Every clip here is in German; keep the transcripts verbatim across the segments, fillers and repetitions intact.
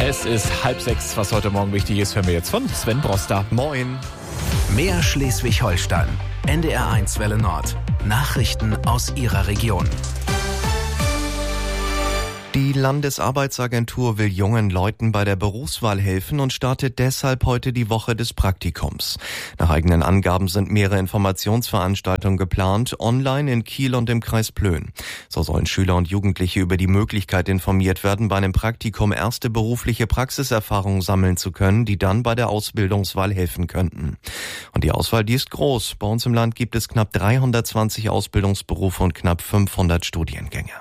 Es ist halb sechs, was heute Morgen wichtig ist, hören wir jetzt von Sven Broster. Moin. Mehr Schleswig-Holstein. N D R eins Welle Nord. Nachrichten aus Ihrer Region. Die Landesarbeitsagentur will jungen Leuten bei der Berufswahl helfen und startet deshalb heute die Woche des Praktikums. Nach eigenen Angaben sind mehrere Informationsveranstaltungen geplant, online in Kiel und im Kreis Plön. So sollen Schüler und Jugendliche über die Möglichkeit informiert werden, bei einem Praktikum erste berufliche Praxiserfahrungen sammeln zu können, die dann bei der Ausbildungswahl helfen könnten. Und die Auswahl, die ist groß. Bei uns im Land gibt es knapp dreihundertzwanzig Ausbildungsberufe und knapp fünfhundert Studiengänge.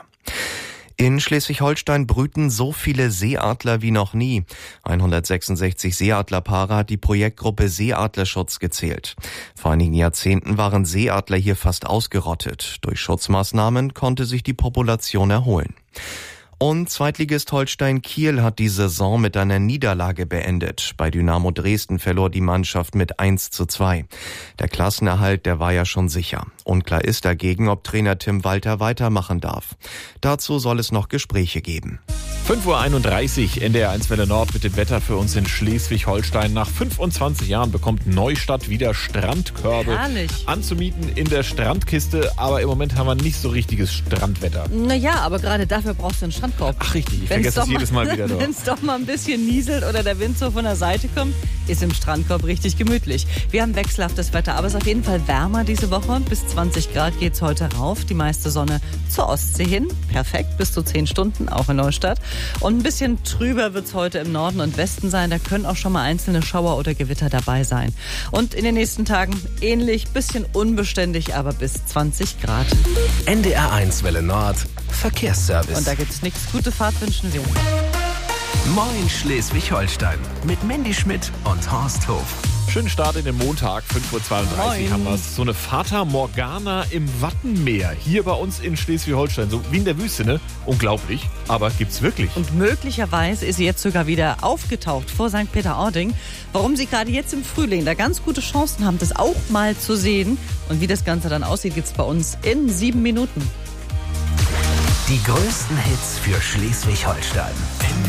In Schleswig-Holstein brüten so viele Seeadler wie noch nie. hundertsechsundsechzig Seeadlerpaare hat die Projektgruppe Seeadlerschutz gezählt. Vor einigen Jahrzehnten waren Seeadler hier fast ausgerottet. Durch Schutzmaßnahmen konnte sich die Population erholen. Und Zweitligist Holstein Kiel hat die Saison mit einer Niederlage beendet. Bei Dynamo Dresden verlor die Mannschaft mit eins zu zwei. Der Klassenerhalt, der war ja schon sicher. Unklar ist dagegen, ob Trainer Tim Walter weitermachen darf. Dazu soll es noch Gespräche geben. fünf Uhr einunddreißig, N D R eins Welle Nord mit dem Wetter für uns in Schleswig-Holstein. Nach fünfundzwanzig Jahren bekommt Neustadt wieder Strandkörbe Herrlich. anzumieten in der Strandkiste. Aber im Moment haben wir nicht so richtiges Strandwetter. Naja, aber gerade dafür brauchst du einen Strandkorb. Ach richtig, ich Wenn's vergesse doch es jedes Mal wieder. Wenn es doch mal ein bisschen nieselt oder der Wind so von der Seite kommt, ist im Strandkorb richtig gemütlich. Wir haben wechselhaftes Wetter, aber es ist auf jeden Fall wärmer diese Woche. Bis zwanzig Grad geht es heute rauf. Die meiste Sonne zur Ostsee hin. Perfekt, bis zu zehn Stunden, auch in Neustadt. Und ein bisschen trüber wird es heute im Norden und Westen sein. Da können auch schon mal einzelne Schauer oder Gewitter dabei sein. Und in den nächsten Tagen ähnlich, bisschen unbeständig, aber bis zwanzig Grad. N D R eins Welle Nord. Verkehrsservice. Und da gibt's nichts. Gute Fahrt wünschen wir. Moin Schleswig-Holstein. Mit Mandy Schmidt und Horst Hof. Schönen Start in den Montag, fünf Uhr zweiunddreißig Moin. haben wir es. So eine Fata Morgana im Wattenmeer. Hier bei uns in Schleswig-Holstein. So wie in der Wüste, ne? Unglaublich. Aber gibt's wirklich. Und möglicherweise ist sie jetzt sogar wieder aufgetaucht vor Sankt Peter-Ording. Warum sie gerade jetzt im Frühling da ganz gute Chancen haben, das auch mal zu sehen. Und wie das Ganze dann aussieht, gibt's bei uns in sieben Minuten. Die größten Hits für Schleswig-Holstein.